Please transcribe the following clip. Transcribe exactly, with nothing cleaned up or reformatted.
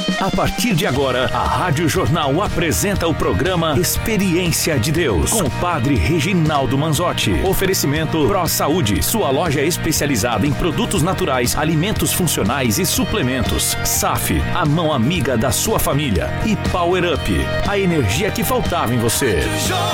A partir de agora, a Rádio Jornal apresenta o programa Experiência de Deus, com o Padre Reginaldo Manzotti. Oferecimento Pro Saúde, sua loja especializada em produtos naturais, alimentos funcionais e suplementos. S A F, a mão amiga da sua família. E Power Up, a energia que faltava em você.